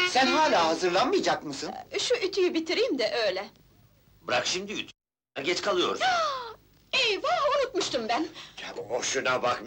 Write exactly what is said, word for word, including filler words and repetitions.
Sen hala hazırlanmayacak mısın? Şu ütüyü bitireyim de öyle. Bırak şimdi ütü. Geç kalıyorsun. Eyvah, unutmuştum ben! Boşuna bak,